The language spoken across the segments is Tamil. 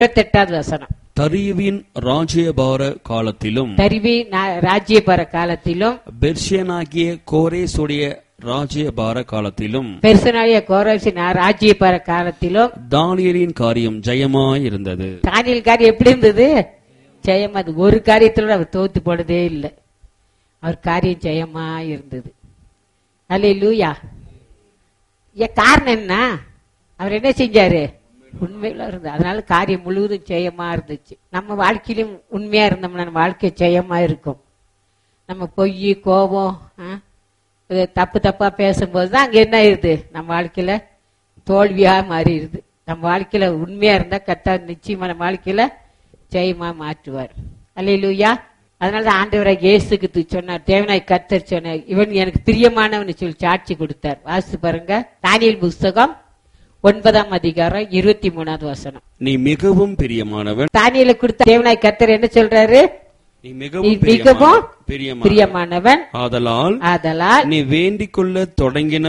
28வது வசனம். தரியுவின் ராஜ்யபார காலத்திலும் ராஜ்யபார காலத்திலும் பெர்ஷியனாகிய கோரேசுடைய ராஜ்யபார காலத்திலும் பெர்சனாகிய கோரேசின் ராஜ்யபார காலத்திலும் தானியேலின் காரியம் ஜெயமாயிருந்தது. தானியேல் காரியம் எப்படி இருந்தது? ஜெயமா. அது ஒரு காரியத்துல அவர் தோத்து போனதே இல்லை. அவர் காரியம் ஜெயமா இருந்தது. அல்லேலூயா. காரணம் என்ன? அவர் என்ன செஞ்சாரு? உண்மையில இருந்தார். அதனால காரியம் முழுவதும் ஜெயமா இருந்துச்சு. நம்ம வாழ்க்கையிலும் உண்மையா இருந்தோம்னா நம்ம வாழ்க்கை ஜெயமா இருக்கும். நம்ம பொய், கோபம், தப்பு தப்பா பேசும்போதுதான் அங்க என்ன ஆயிருது? நம்ம வாழ்க்கையில தோல்வியா மாறிடுது. நம்ம வாழ்க்கையில உண்மையா இருந்தா கர்த்தர் நிச்சயமா நம்ம வாழ்க்கையில ஜெயமா மாற்றுவார். அல்லேலூயா. அதனாலதான் ஆண்டவராக இயேசுக்கு சொன்னார், தேவனாய் கர்த்தர் சொன்னார், இவன் எனக்கு பிரியமானவன் சொல்லி சாட்சி கொடுத்தார். வாசித்து பாருங்க, தானியேல் புஸ்தகம் 9ஆம் அதிகாரம் 23வது வசனம். நீ மிகவும் பிரியமானவன். தானியேலுக்கு கொடுத்த தேவனாய் கர்த்தர் என்ன சொல்றாரு? நீ மிகவும் பிரியமானவன். ஆதலால் நீ வேண்டிக் கொள்ள தொடங்கின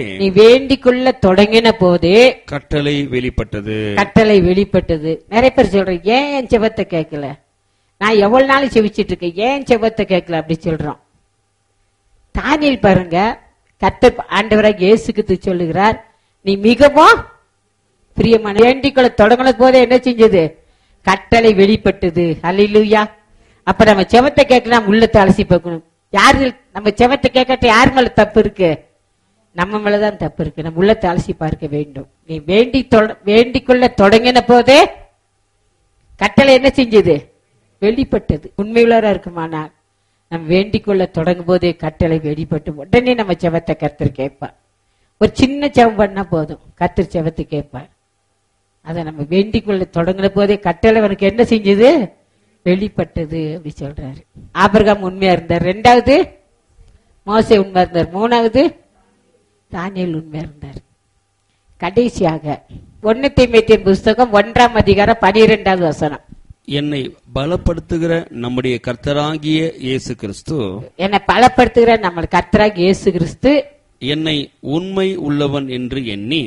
போதே கட்டளை வெளிப்பட்டது. நிறைய பேர் சொல்றேன், ஏன் என் செபத்தை கேட்கல? நான் எவ்வளவு நாள் செவிச்சிட்டு இருக்கேன், ஏன் செபத்தை கேட்கல அப்படி சொல்றோம். தானியேல் பாருங்க, கர்த்தர் ஆண்டவராக இயேசுக்கு சொல்லுகிறார், நீ மிகவும் பிரியமான. வேண்டிக்கொள்ள தொடங்கின போதே என்ன செஞ்சது? கட்டளை வெளிப்பட்டது. அல்லேலூயா. அப்ப நம்ம செவத்தை கேட்கலாம், உள்ளத்தை அலசி பார்க்கணும். யாரு நம்ம செவத்தை கேட்கட்ட யார் மேல தப்பு இருக்கு? நம்ம மேலதான் தப்பு இருக்கு. நம்ம உள்ளத்தை அலசி பார்க்க வேண்டும். நீ வேண்டிக்கொள்ள தொடங்கின போதே கட்டளை என்ன செஞ்சது? வெளிப்பட்டது. உண்மையுள்ளவரா இருக்குமானால் நம்ம வேண்டிக்கொள்ள தொடங்கும் போதே கட்டளை வெளிப்பட்டு உடனே நம்ம செவத்தை கர்த்தர் கேட்பார். ஒரு சின்ன செவம் பண்ணா போதும், கர்த்தர் செவத்தை கேட்பார். அதை நம்ம வேண்டிக்கொள்ள தொடங்கின போதே கட்டளை அவனுக்கு என்ன செஞ்சது? வெளிப்பட்டது அப்படி சொல்றாரு. ஆபிரகாம் உண்மையா இருந்தார். 2வது மோசே உண்மையா இருந்தார். 3வது தானியேல் உண்மையா இருந்தார். கடைசியாக 1 தீமோத்தேயு புஸ்தகம் 1ஆம் அதிகாரம் 12வது வசனம். என்னை பலப்படுத்துகிற நம்முடைய கர்த்தராகிய இயேசு கிறிஸ்து, என்னை பலப்படுத்துகிற நம்ம கர்த்தராகிய இயேசு கிறிஸ்து என்னை உண்மை உள்ளவன் என்று எண்ணி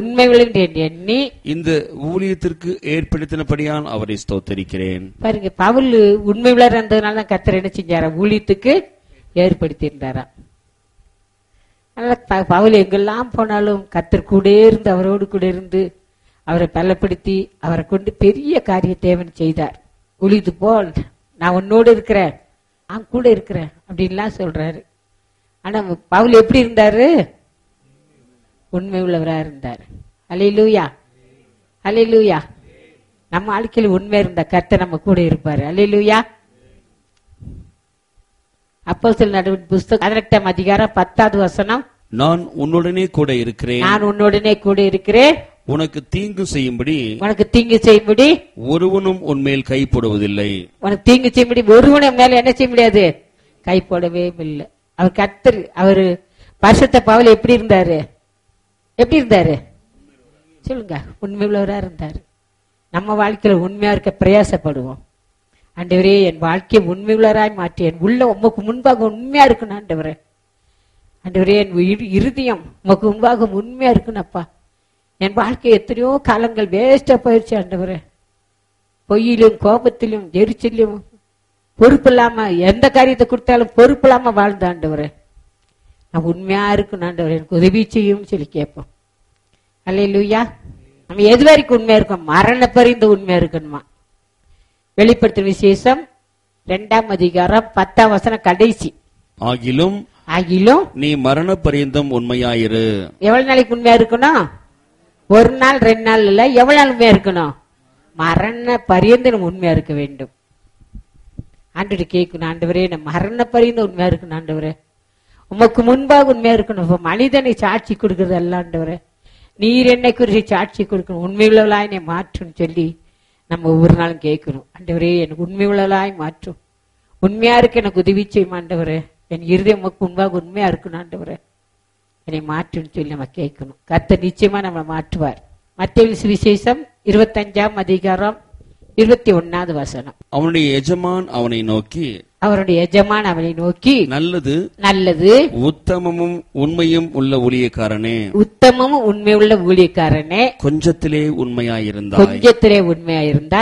இந்த ஊழியத்திற்கு ஏற்படுத்தினபடியால் அவரை ஸ்தோத்தரிக்கிறேன். பாருங்க, பவுல் உண்மை உள்ளவர் இருந்ததுனால தான் கர்த்தர் என்ன செஞ்சாரா? ஊழியத்துக்கு ஏற்படுத்தி இருந்தாரா. பவுல் எங்கெல்லாம் போனாலும் கர்த்தர் கூட இருந்து, அவரோடு கூட இருந்து அவரை பலப்படுத்தி அவரை கொண்டு பெரிய காரிய தேவன் செய்தார். ஊழியத்து போல் நான் உன்னோடு இருக்கிறேன், நான் கூட இருக்கிறேன் அப்படின்லாம் சொல்றாரு. ஆனா பவுல் எப்படி இருந்தாரு? உண்மை உள்ளவரா இருந்தார். அல்லேலூயா, அல்லேலூயா. நம்ம வாழ்க்கையில் உண்மை இருந்த கர்த்தர் நம்ம கூட இருப்பாரு. அல்லேலூயா. அப்போஸ்தலர் நடவடிக்கைகள் புஸ்தகம் 18ஆம் அதிகாரம் 10வது வசனம். நான் உன்னுடனே கூட இருக்கிறேன், உனக்கு தீங்கு செய்யும்படி ஒருவனும் உன்மேல் கை போடுவதில்லை. உனக்கு தீங்கு செய்யும்படி ஒருவனும் மேல என்ன செய்ய முடியாது? கை போடவே இல்லை. அவர் கர்த்தர். அவரு பரிசுத்த பவுல் எப்படி இருந்தாரு? சொல்லுங்க. உண்மை உள்ளவரா இருந்தாரு. நம்ம வாழ்க்கையில உண்மையா இருக்க பிரயாசப்படுவோம். ஆண்டவரே, என் வாழ்க்கையை உண்மை உள்ளவராய் மாற்றி என் உள்ள உமக்கு முன்பாக உண்மையா இருக்கணும். ஆண்டவரே, என் இருதயம் உமக்கு முன்பாக உண்மையா இருக்கணும்ப்பா. என் வாழ்க்கை எத்தனையோ காலங்கள் வேஸ்டா போயிடுச்சு ஆண்டவரே. பொய்யிலும் கோபத்திலும் எரிச்சலும் பொறுப்பு இல்லாம எந்த காரியத்தை கொடுத்தாலும் பொறுப்பு இல்லாம வாழ்ந்த ஆண்டவரே, நான் உண்மையா இருக்கணும் ஆண்டவரே, எனக்கு உதவி செய்யும் சொல்லி கேட்போம். அல்லேலூயா. நம்ம எது வரைக்கும் உண்மையா இருக்கோம்? மரண பரிந்து உண்மையா இருக்கணுமா? வெளிப்படுத்தும் விசேஷம் 2ஆம் அதிகாரம் 10ஆம் வசனம் கடைசி. ஆகிலும் நீ மரண பரியந்தம் உண்மையாயிரு. எவ்வளவு நாளைக்கு உண்மையா இருக்கணும்? 1 நாள் 2 நாள் இல்ல. எவ்வளவு நாள் உண்மையா இருக்கணும்? மரண பரியந்தம் உண்மையா இருக்க வேண்டும். ஆண்டவரே கேட்கணும், ஆண்டவரே நம்ம மரண பரியந்தம் உண்மையா இருக்கணும் ஆண்டவரே, உமக்கு முன்பாக உண்மையா இருக்கணும். மனிதனை சாட்சி கொடுக்கறது அல்ல ஆண்டவரே, நீர் என்னை குறித்து சாட்சி கொடுக்கணும், உண்மை உள்ளவளாய் என்னை மாற்றும் சொல்லி நம்ம ஒவ்வொரு நாளும் கேட்கணும். ஆண்டவரே, எனக்கு உண்மை உள்ளவளாய் மாற்றும், உண்மையா இருக்கு எனக்கு உதவி செய்யும் ஆண்டவரே, என் இருதயம் உமக்கு முன்பாக உண்மையா இருக்கணும் ஆண்டவரே, என்னை மாற்றுன்னு சொல்லி நம்ம கேட்கணும். கர்த்தர் நிச்சயமா நம்ம மாற்றுவார். மத்தேயு சுவிசேஷம் 25ஆம் அதிகாரம் 21வது வசனம். அவனுடைய எஜமான் அவனை நோக்கி, அவருடைய எஜமான் அவனை நோக்கி, நல்லது நல்லது உத்தமமும் உண்மையும் உள்ள ஊழியக்காரனே, உத்தமமும் உண்மையுள்ள ஊழியக்காரனே, கொஞ்சத்திலே உண்மையாயிருந்தாய், கொஞ்சத்திலே உண்மையாயிருந்தாய்,